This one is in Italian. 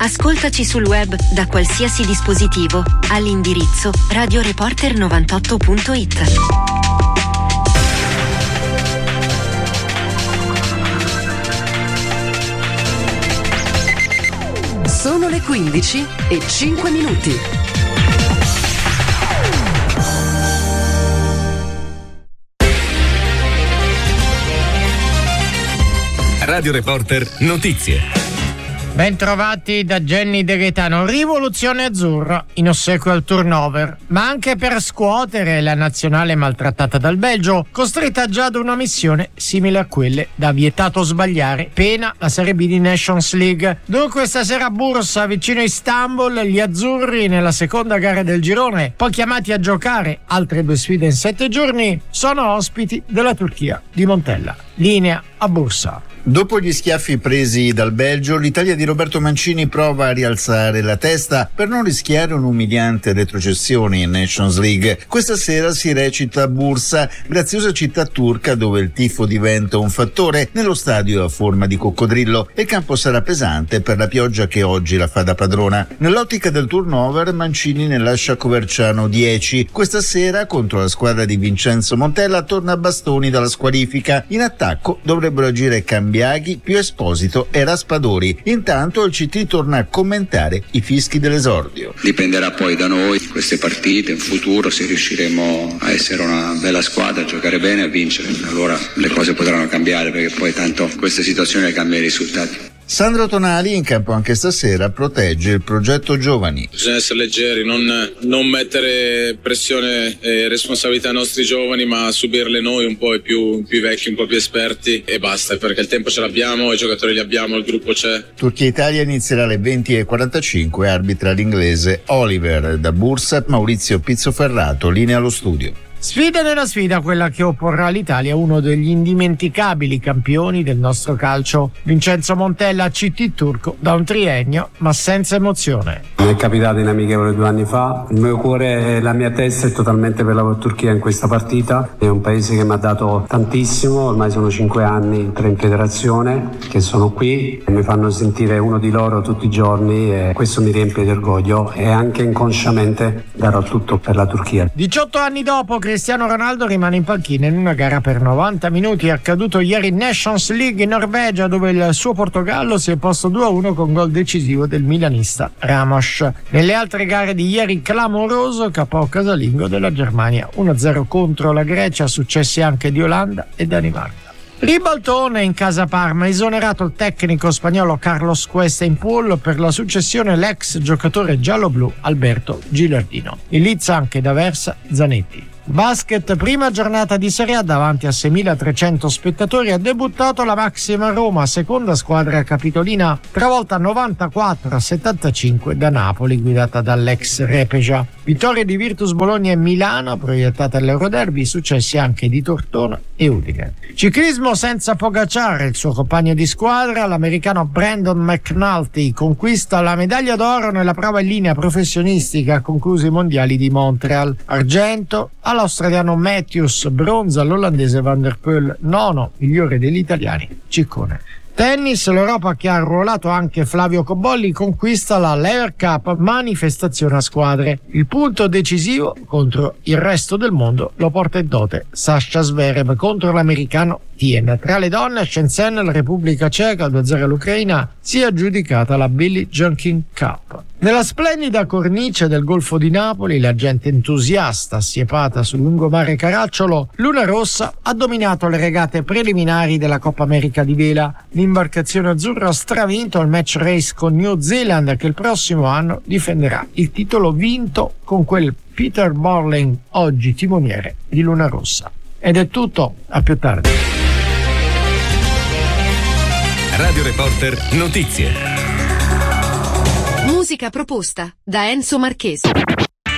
Ascoltaci sul web da qualsiasi dispositivo all'indirizzo radioreporter98.it. Sono le 15:05. Radio Reporter Notizie. Bentrovati da Jenny De Gaetano. Rivoluzione azzurra in ossequio al turnover, ma anche per scuotere la nazionale maltrattata dal Belgio, costretta già ad una missione simile a quelle da vietato sbagliare, pena la Serie B di Nations League. Dunque stasera a Bursa, vicino a Istanbul, gli azzurri nella seconda gara del girone, poi chiamati a giocare altre 2 sfide in 7 giorni, sono ospiti della Turchia di Montella. Linea a Bursa. Dopo gli schiaffi presi dal Belgio, l'Italia di Roberto Mancini prova a rialzare la testa per non rischiare un'umiliante retrocessione in Nations League. Questa sera si recita a Bursa, graziosa città turca dove il tifo diventa un fattore, nello stadio a forma di coccodrillo, e il campo sarà pesante per la pioggia che oggi la fa da padrona. Nell'ottica del turnover, Mancini ne lascia Coverciano 10. Questa sera, contro la squadra di Vincenzo Montella, torna a Bastoni dalla squalifica. In attacco dovrebbero agire Cambiaghi, più Esposito e Raspadori. Intanto il CT torna a commentare i fischi dell'esordio. Dipenderà poi da noi queste partite in futuro, se riusciremo a essere una bella squadra, a giocare bene, a vincere. Allora le cose potranno cambiare, perché poi tanto questa situazione cambia i risultati. Sandro Tonali, in campo anche stasera, protegge il progetto giovani. Bisogna essere leggeri, non mettere pressione e responsabilità ai nostri giovani, ma subirle noi, un po' i più vecchi, un po' più esperti, e basta, perché il tempo ce l'abbiamo, i giocatori li abbiamo, il gruppo c'è. Turchia-Italia inizierà alle 20:45, arbitra l'inglese Oliver. Da Bursa, Maurizio Pizzoferrato, linea allo studio. Sfida nella sfida, quella che opporrà l'Italia a uno degli indimenticabili campioni del nostro calcio, Vincenzo Montella, CT turco da un triennio, ma senza emozione. Mi è capitato in amichevole 2 anni fa, il mio cuore e la mia testa è totalmente per la Turchia in questa partita. È un paese che mi ha dato tantissimo, ormai sono 5 anni, 3 in federazione, che sono qui e mi fanno sentire uno di loro tutti i giorni, e questo mi riempie di orgoglio, e anche inconsciamente darò tutto per la Turchia. 18 anni dopo, Cristiano Ronaldo rimane in panchina in una gara per 90 minuti. È accaduto ieri in Nations League in Norvegia, dove il suo Portogallo si è posto 2-1 con gol decisivo del milanista Ramos. Nelle altre gare di ieri, clamoroso KO casalingo della Germania 1-0 contro la Grecia, successi anche di Olanda e Danimarca. Ribaltone in casa Parma, esonerato il tecnico spagnolo Carlos Cuesta in pool per la successione l'ex giocatore giallo-blu Alberto Gilardino. In lizza anche D'Aversa Zanetti. Basket, prima giornata di Serie A davanti a 6.300 spettatori, ha debuttato la Maxima Roma, seconda squadra capitolina, travolta 94-75 da Napoli, guidata dall'ex Repeja. Vittorie di Virtus Bologna e Milano, proiettate all'Euroderby, successi anche di Tortona e Udine. Ciclismo senza Pogacar, il suo compagno di squadra, l'americano Brandon McNulty, conquista la medaglia d'oro nella prova in linea professionistica, conclusi i mondiali di Montreal. Argento all'australiano Matthews, bronzo all'olandese Van der Poel, nono migliore degli italiani Ciccone. Tennis, l'Europa che ha arruolato anche Flavio Cobolli conquista la Lever Cup, manifestazione a squadre. Il punto decisivo contro il resto del mondo lo porta in dote Sasha Zverev contro l'americano Tien. Tra le donne, Shenzhen, la Repubblica Ceca, 2-0 all'Ucraina, si è aggiudicata la Billie Jean King Cup. Nella splendida cornice del Golfo di Napoli, la gente entusiasta assiepata sul lungomare Caracciolo, Luna Rossa ha dominato le regate preliminari della Coppa America di vela. L'imbarcazione azzurra ha stravinto il match race con New Zealand, che il prossimo anno difenderà il titolo vinto con quel Peter Borling, oggi timoniere di Luna Rossa. Ed è tutto, a più tardi. Radio Reporter Notizie. Musica proposta da Enzo Marchesi.